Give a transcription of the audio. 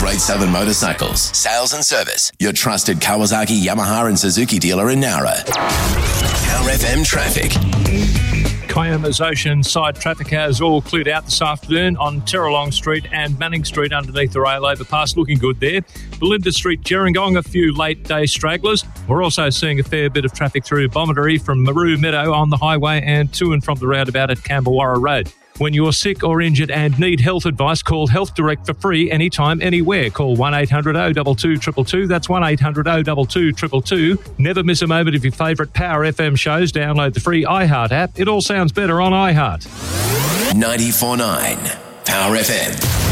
Great Southern Motorcycles, sales and service. Your trusted Kawasaki, Yamaha and Suzuki dealer in Nowra. Power FM traffic. Kiama's Ocean-side traffic has all cleared out this afternoon on Terralong Street and Manning Street underneath the rail overpass. Looking good there. Belinda Street, Gerringong, a few late-day stragglers. We're also seeing a fair bit of traffic through Bomaderry from Maru Meadow on the highway and to and from the roundabout at Camberwarra Road. When you're sick or injured and need health advice, call Health Direct for free anytime, anywhere. Call 1-800-022-222. That's 1-800-022-222. Never miss a moment of your favourite Power FM shows. Download the free iHeart app. It all sounds better on iHeart. 94.9 Power FM.